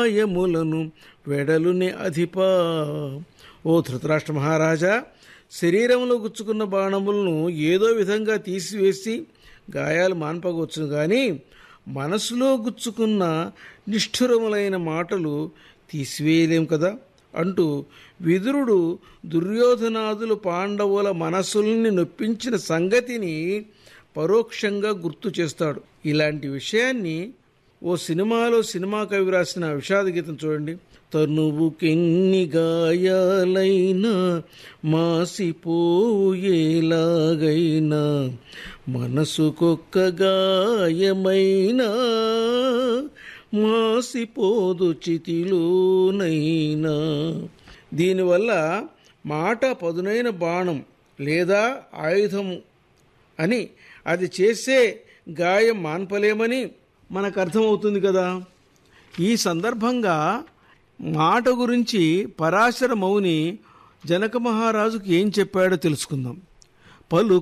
గాయములను వెడలుని అధిపా. ఓ ధృతరాష్ట్ర మహారాజా, శరీరంలో గుచ్చుకున్న బాణములను ఏదో విధంగా తీసివేసి గాయాలు మాన్పగొచ్చును కానీ మనసులో గుచ్చుకున్న నిష్ఠురములైన మాటలు తీసివేయలేం కదా అంటూ విదురుడు దుర్యోధనాదులు పాండవుల మనసుల్ని నొప్పించిన సంగతిని పరోక్షంగా గుర్తు చేస్తాడు. ఇలాంటి విషయాన్ని ఓ సినిమాలో సినిమా కవి రాసిన విషాద గీతం చూడండి. తనువుకెన్ని గాయాలైనా మాసిపోయేలాగైనా మనసుకొక్క గాయమైనా మాసిపోదు చితిలోనైనా. దీనివల్ల మాట పదునైన బాణం లేదా ఆయుధము అని అది చేసే గాయం మాన్పలేమని మనకు అర్థమవుతుంది కదా. ఈ సందర్భంగా మాట గురించి పరాశర మౌని జనక మహారాజుకు ఏం చెప్పాడో తెలుసుకుందాం. పలు